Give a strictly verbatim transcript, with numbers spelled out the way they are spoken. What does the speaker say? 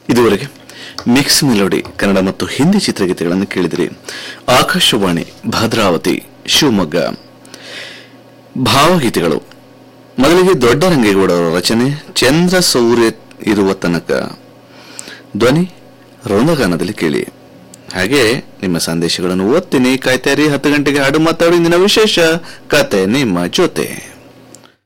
ಇದುವರೆಗೆ mix melody Kannada ಮತ್ತು ಹಿಂದಿ ಚಿತ್ರಗೀತೆಗಳನ್ನು ಕೇಳಿದಿರಿ. ಆಕಾಶವಾಣಿ ಭದ್ರಾವತಿ ಶಿವಮೊಗ್ಗ. ಭಾವಗೀತೆಗಳು. ಮೊದಲಿಗೆ ದೊಡ್ಡ ರಂಗೇಗೌಡರ ರಚನೆ ಚಂದ್ರ ಸೌರ್ಯ ಇರುವ ತನಕ, ಧ್ವನಿ ರೋಂದಗಾನದಲ್ಲಿ ಕೇಳಿ. ಹಾಗೆ ನಿಮ್ಮ ಸಂದೇಶಗಳನ್ನು ಓದ್ತೀನಿ, ಕಾಯ್ತಾರಿ. ಹತ್ತು ಗಂಟೆಗೆ ಹಾಡು ಮಾತಾಡಿ ದಿನ ವಿಶೇಷ ಕತೆ ನಿಮ್ಮ ಜೊತೆ.